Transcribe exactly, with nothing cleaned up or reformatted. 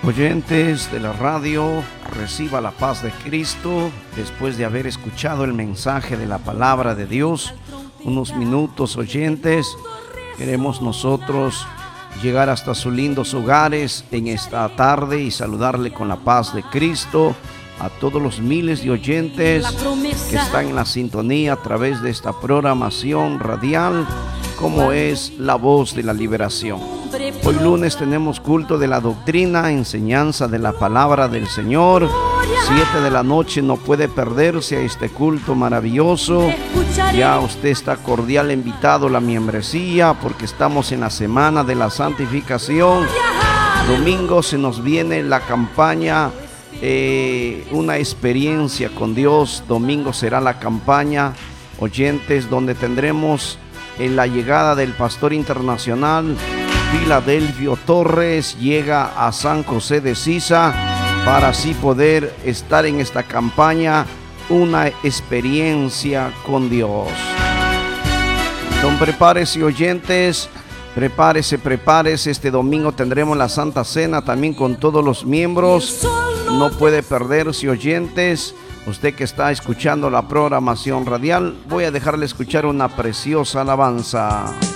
Oyentes de la radio, reciba la paz de Cristo después de haber escuchado el mensaje de la palabra de Dios. Unos minutos, oyentes, queremos nosotros llegar hasta sus lindos hogares en esta tarde y saludarle con la paz de Cristo a todos los miles de oyentes que están en la sintonía a través de esta programación radial, como es La Voz de la Liberación. Hoy lunes tenemos culto de la doctrina, enseñanza de la palabra del Señor. Siete de la noche, no puede perderse a este culto maravilloso. Ya usted está cordial invitado a la membresía, porque estamos en la semana de la santificación. Domingo se nos viene la campaña, eh, una experiencia con Dios. Domingo será la campaña, oyentes, donde tendremos en la llegada del pastor internacional Filadelfio Torres. Llega a San José de Sisa para así poder estar en esta campaña, una experiencia con Dios. Entonces prepárese, oyentes, prepárese, prepárese. Este domingo tendremos la Santa Cena también con todos los miembros. No puede perderse, oyentes. Usted que está escuchando la programación radial, voy a dejarle escuchar una preciosa alabanza.